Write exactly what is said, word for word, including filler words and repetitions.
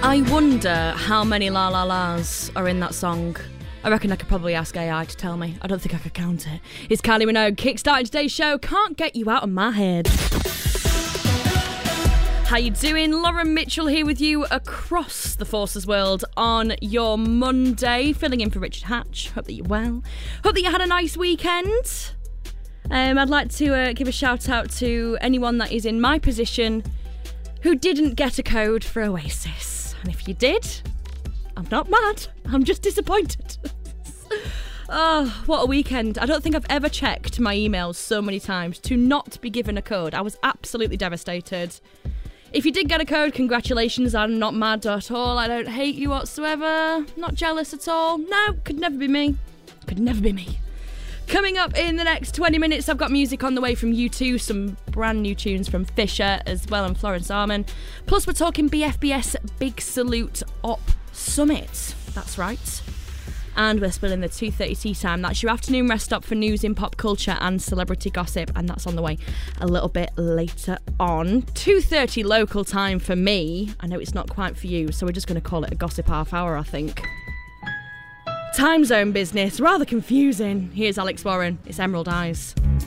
I wonder how many La La Las are in that song. I reckon I could probably ask A I to tell me. I don't think I could count it. It's Kylie Minogue kickstarting today's show. Can't get you out of my head. How you doing? Lauren Mitchell here with you across the Forces world on your Monday, filling in for Richard Hatch. Hope that you're well. Hope that you had a nice weekend. Um, I'd like to uh, give a shout out to anyone that is in my position who didn't get a code for Oasis. And if you did, I'm not mad. I'm just disappointed. Oh, what a weekend. I don't think I've ever checked my emails so many times to not be given a code. I was absolutely devastated. If you did get a code, congratulations. I'm not mad at all. I don't hate you whatsoever. Not jealous at all. No, could never be me. Could never be me. Coming up in the next twenty minutes, I've got music on the way from U two, some brand new tunes from Fisher as well and Florence Arman. Plus, we're talking B F B S Big Salute Op Summit. That's right. And we're spilling the two thirty tea time. That's your afternoon rest stop for news in pop culture and celebrity gossip, and that's on the way a little bit later on. two thirty local time for me. I know it's not quite for you, so we're just going to call it a gossip half hour, I think. Time zone business, rather confusing. Here's Alex Warren. It's Emerald Eyes.